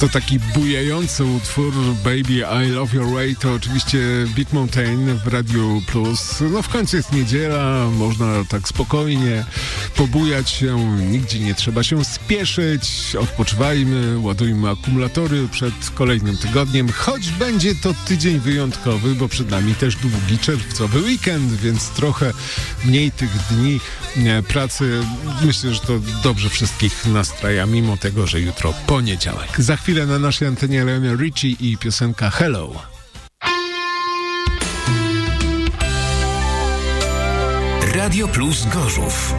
To taki bujający utwór Baby I Love Your Way to oczywiście Big Mountain w Radiu Plus. No w końcu jest niedziela, można tak spokojnie pobujać się, nigdzie nie trzeba się spieszyć, odpoczywajmy, ładujmy akumulatory przed kolejnym tygodniem, choć będzie to tydzień wyjątkowy, bo przed nami też długi czerwcowy weekend, więc trochę mniej tych dni pracy. Myślę, że to dobrze wszystkich nastraja, mimo tego, że jutro poniedziałek. Za chwilę na naszej antenie Lionel Richie i piosenka Hello. Radio Plus Gorzów.